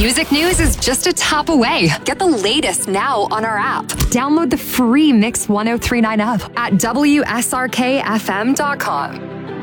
Music news is just a tap away. Get the latest now on our app. Download the free Mix 1039 app at WSRKFM.com.